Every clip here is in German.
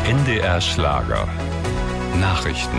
NDR Schlager. Nachrichten.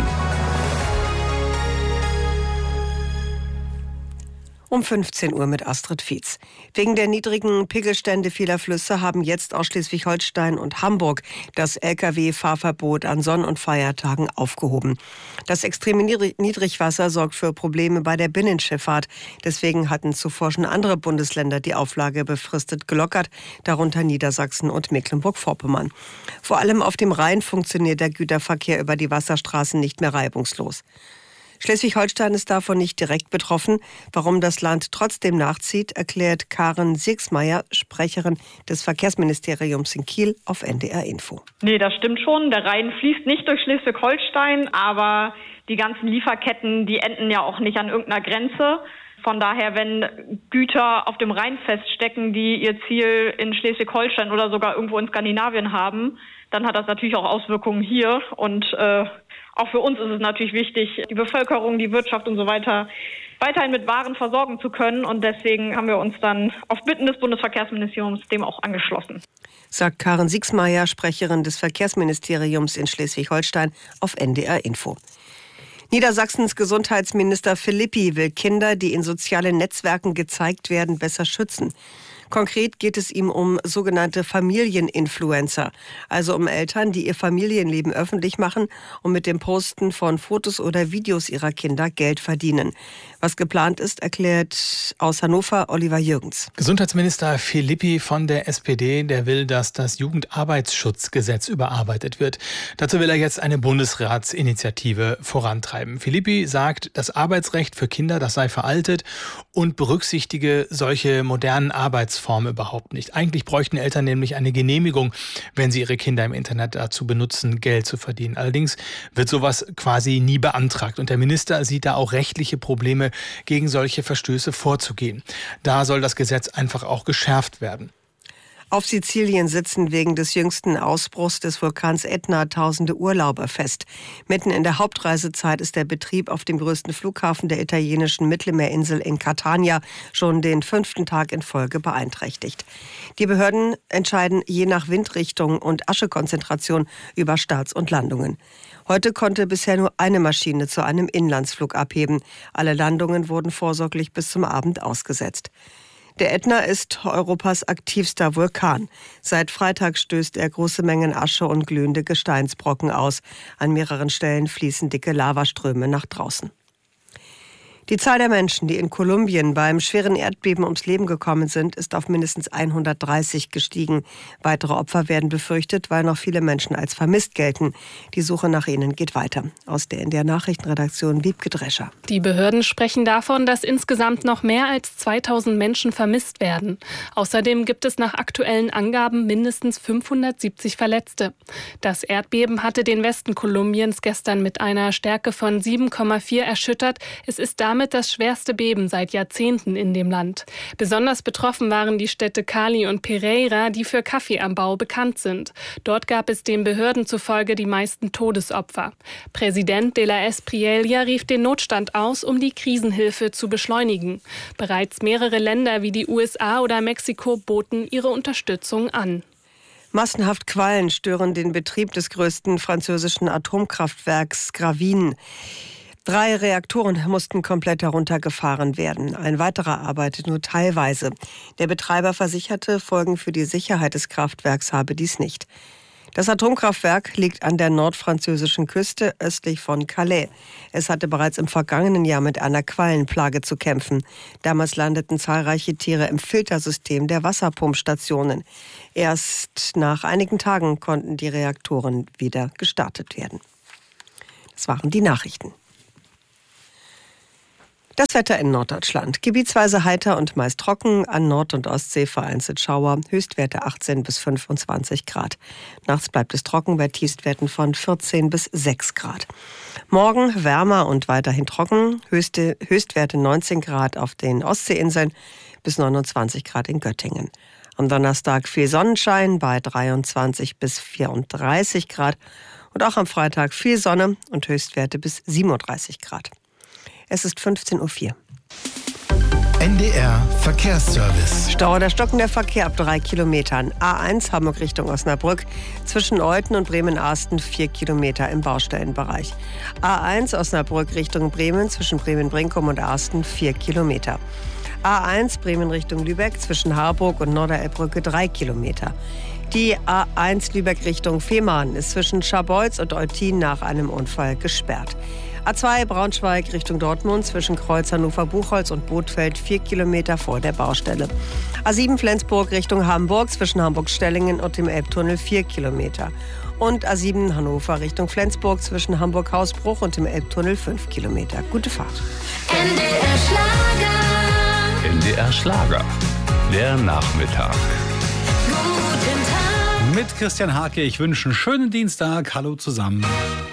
Um 15 Uhr mit Astrid Fietz. Wegen der niedrigen Pegelstände vieler Flüsse haben jetzt aus Schleswig-Holstein und Hamburg das Lkw-Fahrverbot an Sonn- und Feiertagen aufgehoben. Das extreme Niedrigwasser sorgt für Probleme bei der Binnenschifffahrt. Deswegen hatten zuvor schon andere Bundesländer die Auflage befristet gelockert, darunter Niedersachsen und Mecklenburg-Vorpommern. Vor allem auf dem Rhein funktioniert der Güterverkehr über die Wasserstraßen nicht mehr reibungslos. Schleswig-Holstein ist davon nicht direkt betroffen. Warum das Land trotzdem nachzieht, erklärt Karin Siegsmeier, Sprecherin des Verkehrsministeriums in Kiel, auf NDR Info. Nee, das stimmt schon. Der Rhein fließt nicht durch Schleswig-Holstein, aber die ganzen Lieferketten, die enden ja auch nicht an irgendeiner Grenze. Von daher, wenn Güter auf dem Rhein feststecken, die ihr Ziel in Schleswig-Holstein oder sogar irgendwo in Skandinavien haben, dann hat das natürlich auch Auswirkungen hier. Und auch für uns ist es natürlich wichtig, die Bevölkerung, die Wirtschaft und so weiter weiterhin mit Waren versorgen zu können. Und deswegen haben wir uns dann auf Bitten des Bundesverkehrsministeriums dem auch angeschlossen. Sagt Karin Siegsmeier, Sprecherin des Verkehrsministeriums in Schleswig-Holstein, auf NDR Info. Niedersachsens Gesundheitsminister Philippi will Kinder, die in sozialen Netzwerken gezeigt werden, besser schützen. Konkret geht es ihm um sogenannte Familieninfluencer, also um Eltern, die ihr Familienleben öffentlich machen und mit dem Posten von Fotos oder Videos ihrer Kinder Geld verdienen. Was geplant ist, erklärt aus Hannover Oliver Jürgens. Gesundheitsminister Philippi von der SPD, der will, dass das Jugendarbeitsschutzgesetz überarbeitet wird. Dazu will er jetzt eine Bundesratsinitiative vorantreiben. Philippi sagt, das Arbeitsrecht für Kinder, das sei veraltet und berücksichtige solche modernen Arbeitsformen überhaupt nicht. Eigentlich bräuchten Eltern nämlich eine Genehmigung, wenn sie ihre Kinder im Internet dazu benutzen, Geld zu verdienen. Allerdings wird sowas quasi nie beantragt. Und der Minister sieht da auch rechtliche Probleme, gegen solche Verstöße vorzugehen. Da soll das Gesetz einfach auch geschärft werden. Auf Sizilien sitzen wegen des jüngsten Ausbruchs des Vulkans Ätna tausende Urlauber fest. Mitten in der Hauptreisezeit ist der Betrieb auf dem größten Flughafen der italienischen Mittelmeerinsel in Catania schon den 5. Tag in Folge beeinträchtigt. Die Behörden entscheiden je nach Windrichtung und Aschekonzentration über Starts und Landungen. Heute konnte bisher nur eine Maschine zu einem Inlandsflug abheben. Alle Landungen wurden vorsorglich bis zum Abend ausgesetzt. Der Ätna ist Europas aktivster Vulkan. Seit Freitag stößt er große Mengen Asche und glühende Gesteinsbrocken aus. An mehreren Stellen fließen dicke Lavaströme nach draußen. Die Zahl der Menschen, die in Kolumbien beim schweren Erdbeben ums Leben gekommen sind, ist auf mindestens 130 gestiegen. Weitere Opfer werden befürchtet, weil noch viele Menschen als vermisst gelten. Die Suche nach ihnen geht weiter. Aus der NDR Nachrichtenredaktion Wiebke Drescher. Die Behörden sprechen davon, dass insgesamt noch mehr als 2000 Menschen vermisst werden. Außerdem gibt es nach aktuellen Angaben mindestens 570 Verletzte. Das Erdbeben hatte den Westen Kolumbiens gestern mit einer Stärke von 7,4 erschüttert. Es ist damit das schwerste Beben seit Jahrzehnten in dem Land. Besonders betroffen waren die Städte Cali und Pereira, die für Kaffeeanbau bekannt sind. Dort gab es den Behörden zufolge die meisten Todesopfer. Präsident de la Espriella rief den Notstand aus, um die Krisenhilfe zu beschleunigen. Bereits mehrere Länder wie die USA oder Mexiko boten ihre Unterstützung an. Massenhaft Quallen stören den Betrieb des größten französischen Atomkraftwerks Gravine. 3 Reaktoren mussten komplett heruntergefahren werden. Ein weiterer arbeitet nur teilweise. Der Betreiber versicherte, Folgen für die Sicherheit des Kraftwerks habe dies nicht. Das Atomkraftwerk liegt an der nordfranzösischen Küste östlich von Calais. Es hatte bereits im vergangenen Jahr mit einer Quallenplage zu kämpfen. Damals landeten zahlreiche Tiere im Filtersystem der Wasserpumpstationen. Erst nach einigen Tagen konnten die Reaktoren wieder gestartet werden. Das waren die Nachrichten. Das Wetter in Norddeutschland. Gebietsweise heiter und meist trocken, an Nord- und Ostsee vereinzelt Schauer, Höchstwerte 18 bis 25 Grad. Nachts bleibt es trocken bei Tiefstwerten von 14 bis 6 Grad. Morgen wärmer und weiterhin trocken, Höchstwerte 19 Grad auf den Ostseeinseln bis 29 Grad in Göttingen. Am Donnerstag viel Sonnenschein bei 23 bis 34 Grad und auch am Freitag viel Sonne und Höchstwerte bis 37 Grad. Es ist 15:04 Uhr. NDR Verkehrsservice. Stau oder stockender Verkehr ab 3 Kilometern. A1 Hamburg Richtung Osnabrück. Zwischen Euthen und Bremen-Arsten 4 Kilometer im Baustellenbereich. A1 Osnabrück Richtung Bremen. Zwischen Bremen-Brinkum und Arsten 4 Kilometer. A1 Bremen Richtung Lübeck. Zwischen Harburg und Norderelbbrücke 3 Kilometer. Die A1 Lübeck Richtung Fehmarn ist zwischen Scharbeutz und Eutin nach einem Unfall gesperrt. A2 Braunschweig Richtung Dortmund zwischen Kreuz Hannover-Buchholz und Bothfeld 4 Kilometer vor der Baustelle. A7 Flensburg Richtung Hamburg zwischen Hamburg-Stellingen und dem Elbtunnel 4 Kilometer. Und A7 Hannover Richtung Flensburg zwischen Hamburg-Hausbruch und dem Elbtunnel 5 Kilometer. Gute Fahrt. NDR Schlager. NDR Schlager. Der Nachmittag. Mit Christian Hake. Ich wünsche einen schönen Dienstag. Hallo zusammen.